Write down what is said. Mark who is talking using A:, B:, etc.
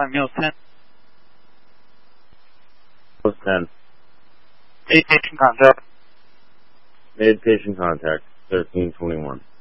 A: calling Meals 10.
B: Meals 10.
A: Made patient contact.
B: Made patient contact, 1321.